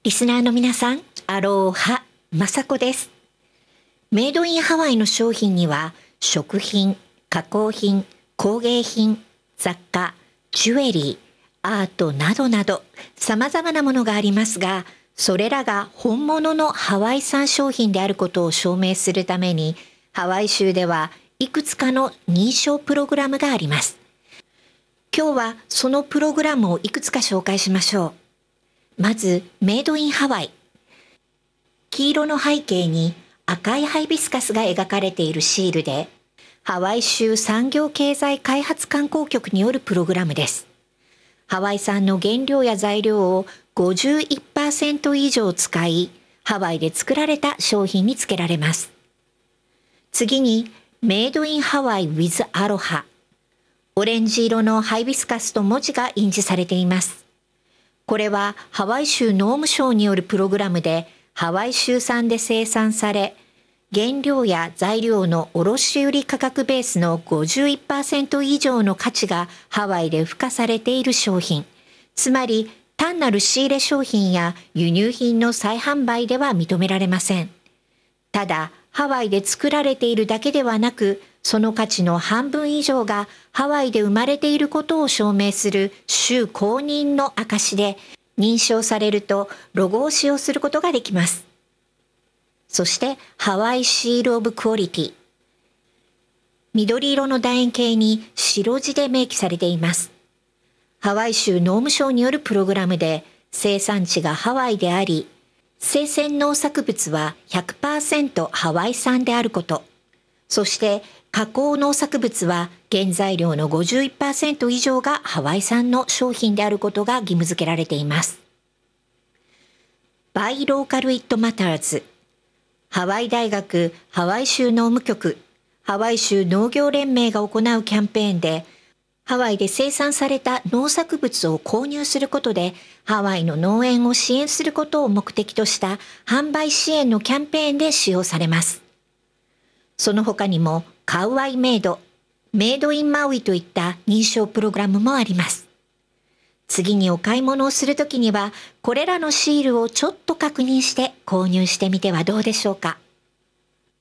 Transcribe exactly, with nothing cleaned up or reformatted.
リスナーの皆さん、アローハ、まさこです。メイドインハワイの商品には、食品、加工品、工芸品、雑貨、ジュエリー、アートなどなど、様々なものがありますが、それらが本物のハワイ産商品であることを証明するために、ハワイ州ではいくつかの認証プログラムがあります。今日はそのプログラムをいくつか紹介しましょう。まず、メイドインハワイ。黄色の背景に赤いハイビスカスが描かれているシールで、ハワイ州産業経済開発観光局によるプログラムです。ハワイ産の原料や材料を ごじゅういちパーセント 以上使い、ハワイで作られた商品につけられます。次に、メイドインハワイ with アロハ。オレンジ色のハイビスカスと文字が印字されています。これはハワイ州農務省によるプログラムで、ハワイ州産で生産され、原料や材料の卸売価格ベースの ごじゅういちパーセント 以上の価値がハワイで付加されている商品。つまり単なる仕入れ商品や輸入品の再販売では認められません。ただ、ハワイで作られているだけではなく、その価値の半分以上がハワイで生まれていることを証明する州公認の証で、認証されるとロゴを使用することができます。そしてハワイシールオブクオリティ。緑色の楕円形に白字で明記されています。ハワイ州農務省によるプログラムで生産地がハワイであり、生鮮農作物は ひゃくパーセント ハワイ産であること、そして加工農作物は原材料の ごじゅういちパーセント 以上がハワイ産の商品であることが義務付けられています。Buy Local It Matters。ハワイ大学、ハワイ州農務局、ハワイ州農業連盟が行うキャンペーンで、ハワイで生産された農作物を購入することで、ハワイの農園を支援することを目的とした販売支援のキャンペーンで使用されます。その他にも、カウアイメイド、メイドインマウイといった認証プログラムもあります。次にお買い物をするときには、これらのシールをちょっと確認して購入してみてはどうでしょうか。